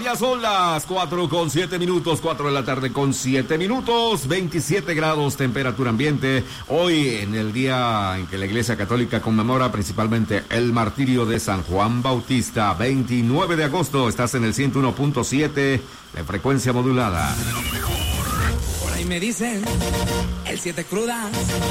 Ya son las 4:07, 4 de la tarde con 7 minutos, 27 grados temperatura ambiente. Hoy, en el día en que la Iglesia Católica conmemora principalmente el martirio de San Juan Bautista, 29 de agosto, estás en el 101.7 de frecuencia modulada. Por ahí me dicen, el 7 crudas.